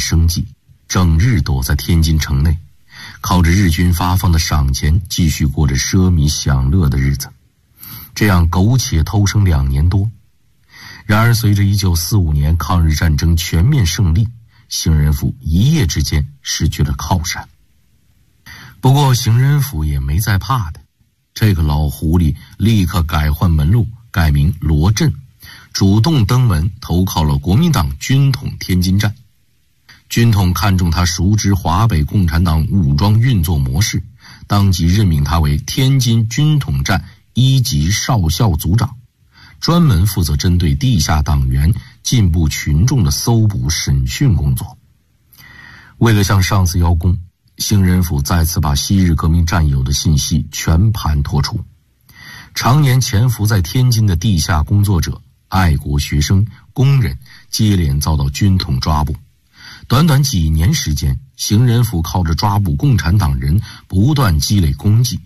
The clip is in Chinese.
生计，整日躲在天津城内，靠着日军发放的赏钱继续过着奢靡享乐的日子，这样苟且偷生2年多。然而随着1945年抗日战争全面胜利，邢仁甫一夜之间失去了靠山。不过邢仁甫也没在怕的，这个老狐狸立刻改换门路，改名罗振，主动登门投靠了国民党军统天津站。军统看中他熟知华北共产党武装运作模式，当即任命他为天津军统站1级少校组长，专门负责针对地下党员、进步群众的搜捕审讯工作。为了向上司邀功，邢仁甫再次把昔日革命战友的信息全盘托出。常年潜伏在天津的地下工作者、爱国学生、工人接连遭到军统抓捕。短短几年时间，邢仁甫靠着抓捕共产党人不断积累功绩，